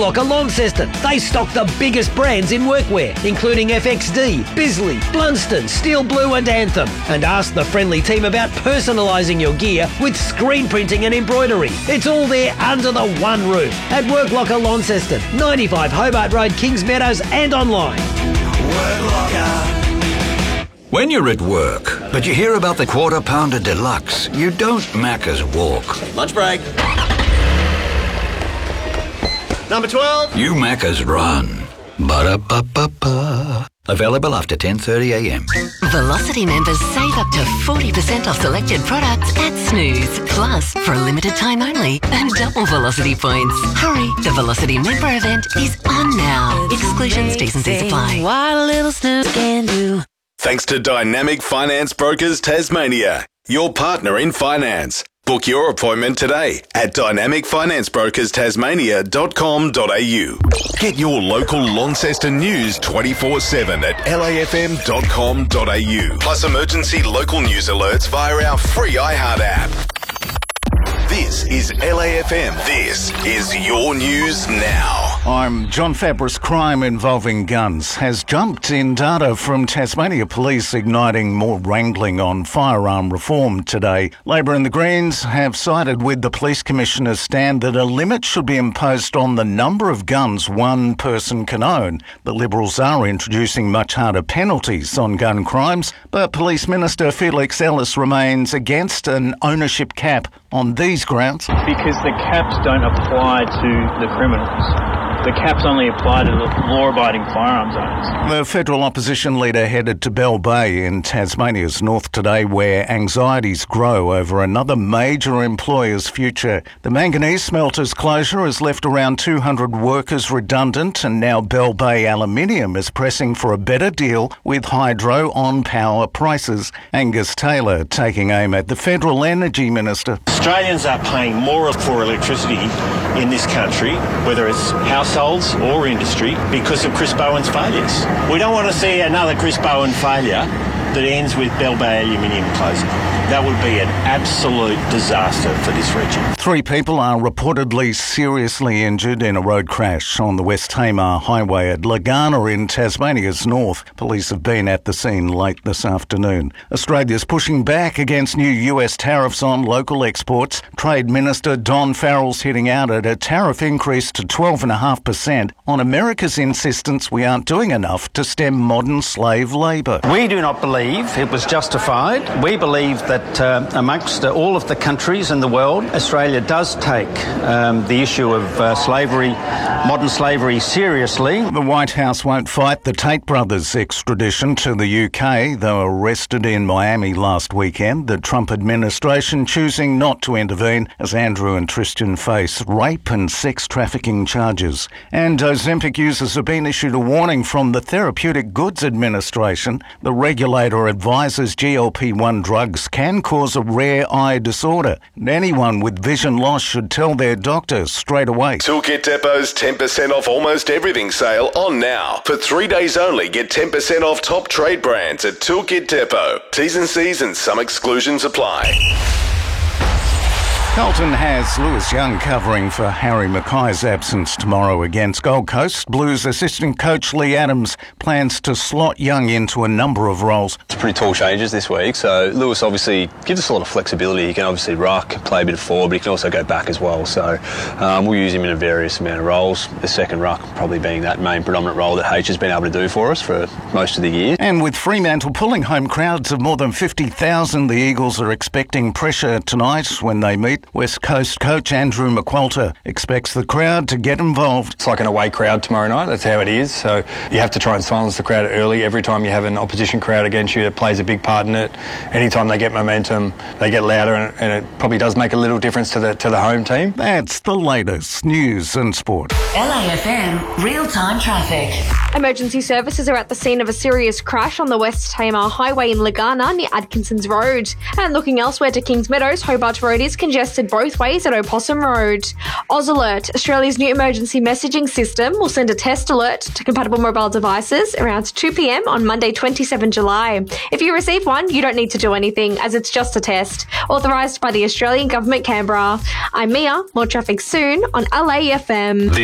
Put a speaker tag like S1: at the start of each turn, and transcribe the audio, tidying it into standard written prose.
S1: Locker Launceston. They stock the biggest brands in workwear, including FXD, Bisley, Blunston, Steel Blue and Anthem. And ask the friendly team about personalising your gear with screen printing and embroidery. It's all there under the one roof at Work Locker Launceston, 95 Hobart Road, Kings Meadows and online.
S2: Work Locker.
S3: When you're at work, but you hear about the Quarter Pounder Deluxe, you don't Macca's walk.
S2: Lunch break. Number 12.
S3: You Macca's run. Ba-da-ba-ba-ba. Available after 10:30am.
S4: Velocity members save up to 40% off selected products at Snooze. Plus, for a limited time only, and double Velocity points. Hurry, the Velocity member event is on now. Exclusions, T&Cs apply.
S5: What a little snooze can do.
S6: Thanks to Dynamic Finance Brokers Tasmania, your partner in finance. Book your appointment today at dynamicfinanceBrokersTasmania.com.au. Get your local Launceston news 24/7 at lafm.com.au. Plus emergency local news alerts via our free iHeart app. This is LAFM. This is your news now.
S7: I'm John Fabris. Crime involving guns has jumped in data from Tasmania Police, igniting more wrangling on firearm reform today. Labor and the Greens have sided with the Police Commissioner's stand that a limit should be imposed on the number of guns one person can own. The Liberals are introducing much harder penalties on gun crimes, but Police Minister Felix Ellis remains against an ownership cap on these grounds.
S8: Because the caps don't apply to the criminals. The caps only apply to the law-abiding firearms owners.
S7: The federal opposition leader headed to Bell Bay in Tasmania's north today, where anxieties grow over another major employer's future. The manganese smelter's closure has left around 200 workers redundant, and now Bell Bay Aluminium is pressing for a better deal with hydro on power prices. Angus Taylor taking aim at the federal energy minister.
S9: Australians are paying more for electricity in this country, whether it's households or industry, because of Chris Bowen's failures. We don't want to see another Chris Bowen failure that ends with Bell Bay Aluminium closing. That would be an absolute disaster for this region. 3 people are reportedly seriously injured in a road crash on the West Tamar Highway at Legana in Tasmania's north. Police have been at the scene late this afternoon. Australia's pushing back against new US tariffs on local exports. Trade Minister Don Farrell's hitting out at a tariff increase to 12.5% on America's insistence we aren't doing enough to stem modern slave labour.
S10: We do not believe it was justified. We believe that amongst all of the countries in the world, Australia does take the issue of slavery, modern slavery, seriously.
S7: The White House won't fight the Tate brothers' extradition to the UK. They were arrested in Miami last weekend. The Trump administration choosing not to intervene as Andrew and Tristan face rape and sex trafficking charges. And Ozempic users have been issued a warning from the Therapeutic Goods Administration. The regulator advises GLP-1 drugs can cause a rare eye disorder. Anyone with vision loss should tell their doctor straight away.
S6: Toolkit Depot's 10% off almost everything sale on now. For 3 days only, get 10% off top trade brands at Toolkit Depot. T&Cs and some exclusions apply.
S7: Carlton has Lewis Young covering for Harry Mackay's absence tomorrow against Gold Coast. Blues assistant coach Lee Adams plans to slot Young into a number of roles.
S11: It's pretty tall changes this week, so Lewis obviously gives us a lot of flexibility. He can obviously ruck, play a bit of forward, but he can also go back as well. So we'll use him in a various amount of roles. The second ruck probably being that main predominant role that H has been able to do for us for most of the year.
S7: And with Fremantle pulling home crowds of more than 50,000, the Eagles are expecting pressure tonight when they meet. West Coast coach Andrew McQualter expects the crowd to get involved.
S12: It's like an away crowd tomorrow night, that's how it is. So you have to try and silence the crowd early. Every time you have an opposition crowd against you, it plays a big part in it. Anytime they get momentum, they get louder, and it probably does make a little difference to the home team.
S7: That's the latest news and sport.
S4: LAFM real-time traffic.
S13: Emergency services are at the scene of a serious crash on the West Tamar Highway in Legana near Atkinson's Road. And looking elsewhere to Kings Meadows, Hobart Road is congested both ways at Opossum Road. Oz Alert, Australia's new emergency messaging system, will send a test alert to compatible mobile devices around 2 p.m. on Monday 27 July. If you receive one, you don't need to do anything as it's just a test. Authorised by the Australian Government, Canberra. I'm Mia, more traffic soon on LAFM.